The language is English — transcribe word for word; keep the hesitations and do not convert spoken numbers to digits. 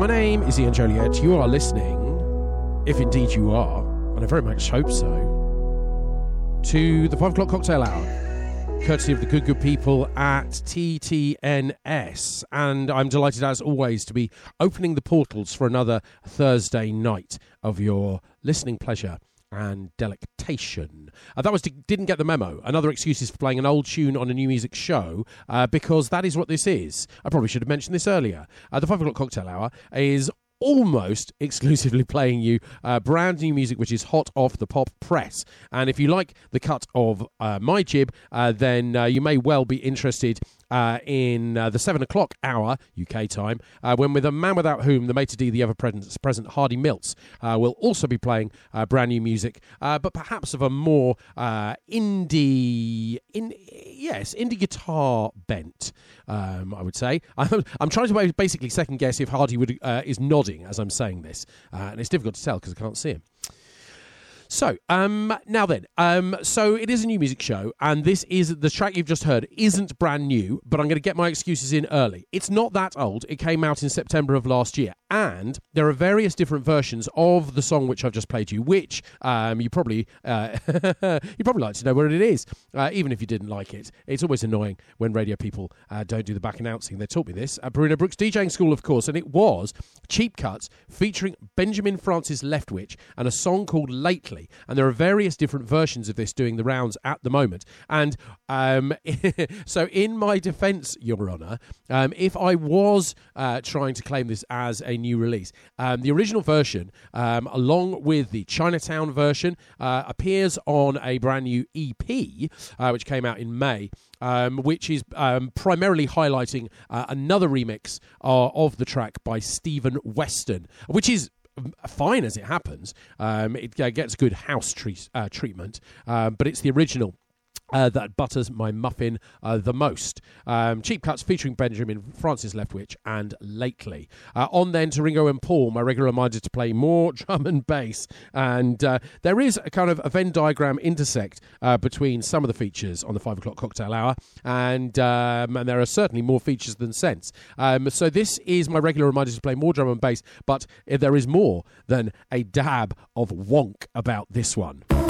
My name is Ian Joliet. You are listening, if indeed you are, and I very much hope so, to the five o'clock cocktail hour, courtesy of the good, good people at T T N S. And I'm delighted, as always, to be opening the portals for another Thursday night of your listening pleasure and delectation. Uh, that was didn't get the memo. Another excuse is for playing an old tune on a new music show, uh, because that is what this is. I probably should have mentioned this earlier. Uh, the five o'clock cocktail hour is almost exclusively playing you uh, brand new music which is hot off the pop press. And if you like the cut of uh, my jib, uh, then uh, you may well be interested Uh, in uh, the seven o'clock hour, U K time, uh, when with a man without whom, the maitre d', the ever-present present Hardy Milts, uh, will also be playing uh, brand new music, uh, but perhaps of a more uh, indie, in yes, indie guitar bent, um, I would say. I'm, I'm trying to basically second guess if Hardy would uh, is nodding as I'm saying this, uh, and it's difficult to tell because I can't see him. So, um, now then, um, so it is a new music show, and this is, the track you've just heard isn't brand new, but I'm going to get my excuses in early. It's not that old. It came out in September of last year, and there are various different versions of the song which I've just played you, which um, you probably uh, you probably like to know where it is, uh, even if you didn't like it. It's always annoying when radio people uh, don't do the back announcing. They taught me this at Bruno Brooks DJing School, of course, and it was Cheap Cuts featuring Benjamin Francis Leftwich and a song called Lately. And there are various different versions of this doing the rounds at the moment. And um, so in my defence, Your Honour, um, if I was uh, trying to claim this as a new release, um, the original version, um, along with the Chinatown version, uh, appears on a brand new E P, uh, which came out in May, um, which is um, primarily highlighting uh, another remix uh, of the track by Stephen Weston, which is fine as it happens. Um, it uh, gets good house tre- uh, treatment, uh, but it's the original Uh, that butters my muffin uh, the most. Um, Cheap Cuts featuring Benjamin Francis Leftwich and Lately. Uh, on then to Ringo and Paul, my regular reminder to play more drum and bass. And uh, there is a kind of a Venn diagram intersect uh, between some of the features on the five o'clock cocktail hour, and um, and there are certainly more features than sense. Um, so this is my regular reminder to play more drum and bass, but there is more than a dab of wonk about this one.